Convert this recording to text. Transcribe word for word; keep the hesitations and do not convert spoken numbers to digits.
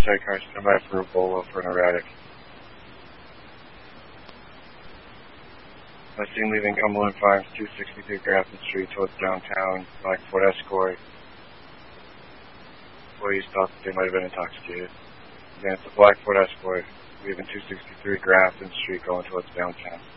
homicide car stand by for a bolo for an erratic. I seen leaving Cumberland Farms, two sixty-two Grafton Street towards downtown, Black Ford Escort. Employees thought that they might have been intoxicated. Again, it's a Black Ford Escort, leaving two sixty-three Grafton Street going towards downtown.